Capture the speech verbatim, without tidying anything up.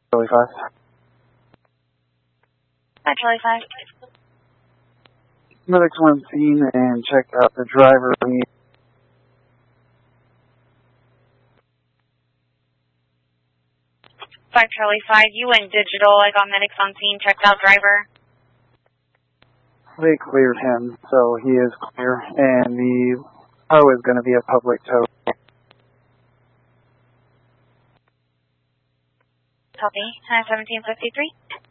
Charlie five. Hi, Charlie five. Medics went scene and checked out the driver. Five Charlie five, you went digital. I got medics on scene, checked out driver. They cleared him, so he is clear, and the tow is going to be a public tow. Copy. seventeen fifty-three.